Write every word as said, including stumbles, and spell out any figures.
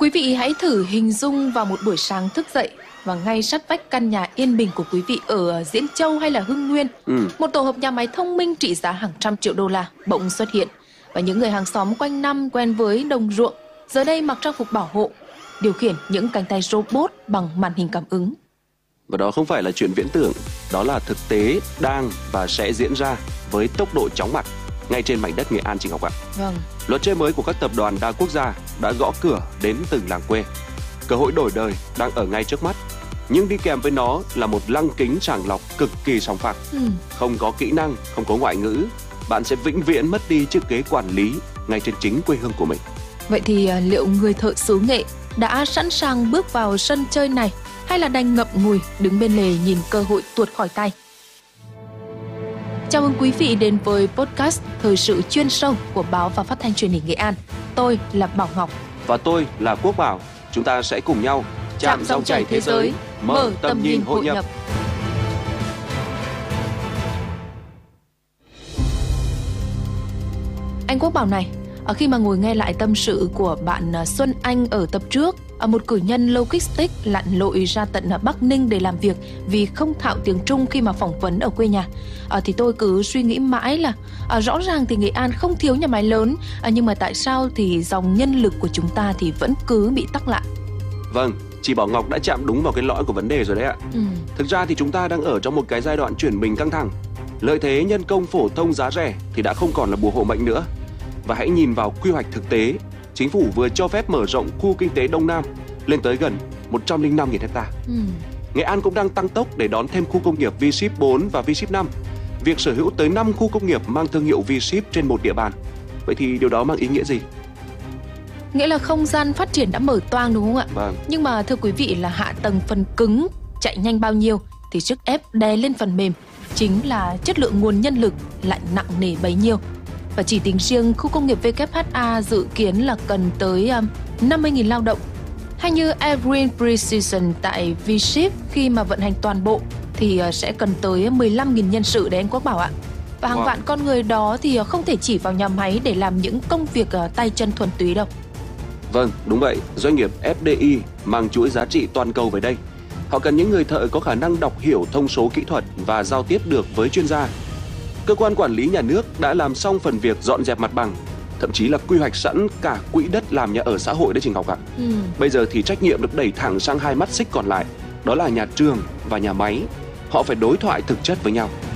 Quý vị hãy thử hình dung vào một buổi sáng thức dậy và ngay sát vách căn nhà yên bình của quý vị ở Diễn Châu hay là Hưng Nguyên, ừ. một tổ hợp nhà máy thông minh trị giá hàng trăm triệu đô la bỗng xuất hiện. Và những người hàng xóm quanh năm quen với đồng ruộng giờ đây mặc trang phục bảo hộ, điều khiển những cánh tay robot bằng màn hình cảm ứng. Và đó không phải là chuyện viễn tưởng, đó là thực tế đang và sẽ diễn ra với tốc độ chóng mặt ngay trên mảnh đất Nghệ An, chị Ngọc ạ. Vâng. Luật chơi mới của các tập đoàn đa quốc gia đã gõ cửa đến từng làng quê. Cơ hội đổi đời đang ở ngay trước mắt, nhưng đi kèm với nó là một lăng kính sàng lọc cực kỳ sòng phẳng. Ừ. Không có kỹ năng, không có ngoại ngữ, bạn sẽ vĩnh viễn mất đi chiếc ghế quản lý ngay trên chính quê hương của mình. Vậy thì liệu người thợ xứ Nghệ đã sẵn sàng bước vào sân chơi này, hay là đành ngậm ngùi đứng bên lề nhìn cơ hội tuột khỏi tay? Chào mừng quý vị đến với podcast thời sự chuyên sâu của Báo và Phát thanh Truyền hình Nghệ An. Tôi là Bảo Ngọc. Và tôi là Quốc Bảo. Chúng ta sẽ cùng nhau chạm dòng chảy thế giới, mở tầm nhìn hội nhập. Anh Quốc Bảo này, khi mà ngồi nghe lại tâm sự của bạn Xuân Anh ở tập trước, một cử nhân logistics lặn lội ra tận Bắc Ninh để làm việc vì không thạo tiếng Trung khi mà phỏng vấn ở quê nhà, thì tôi cứ suy nghĩ mãi là rõ ràng thì Nghệ An không thiếu nhà máy lớn, nhưng mà tại sao thì dòng nhân lực của chúng ta thì vẫn cứ bị tắc lại? Vâng, chị Bảo Ngọc đã chạm đúng vào cái lõi của vấn đề rồi đấy ạ. Ừ. Thực ra thì chúng ta đang ở trong một cái giai đoạn chuyển mình căng thẳng. Lợi thế nhân công phổ thông giá rẻ thì đã không còn là bùa hộ mệnh nữa. Và hãy nhìn vào quy hoạch thực tế, chính phủ vừa cho phép mở rộng khu kinh tế Đông Nam lên tới gần một trăm lẻ năm nghìn hectare. Ừ. Nghệ An cũng đang tăng tốc để đón thêm khu công nghiệp V-Ship bốn và V-Ship năm. Việc sở hữu tới năm khu công nghiệp mang thương hiệu V-Ship trên một địa bàn. Vậy thì điều đó mang ý nghĩa gì? Nghĩa là không gian phát triển đã mở toang, đúng không ạ? Vâng. Nhưng mà thưa quý vị, là hạ tầng phần cứng chạy nhanh bao nhiêu thì sức ép đè lên phần mềm chính là chất lượng nguồn nhân lực lại nặng nề bấy nhiêu. Và chỉ tính riêng khu công nghiệp vê kép hát a dự kiến là cần tới um, năm mươi nghìn lao động. Hay như Evergreen Precision tại V-Ship khi mà vận hành toàn bộ thì uh, sẽ cần tới mười lăm nghìn nhân sự đấy anh Quốc Bảo ạ. Và hàng wow. vạn con người đó thì uh, không thể chỉ vào nhà máy để làm những công việc uh, tay chân thuần túy đâu. Vâng, đúng vậy. Doanh nghiệp ép đê i mang chuỗi giá trị toàn cầu về đây. Họ cần những người thợ có khả năng đọc hiểu thông số kỹ thuật và giao tiếp được với chuyên gia. Cơ quan quản lý nhà nước đã làm xong phần việc dọn dẹp mặt bằng, thậm chí là quy hoạch sẵn cả quỹ đất làm nhà ở xã hội đấy chị Ngọc ạ. Ừ. Bây giờ thì trách nhiệm được đẩy thẳng sang hai mắt xích còn lại, đó là nhà trường và nhà máy. Họ phải đối thoại thực chất với nhau.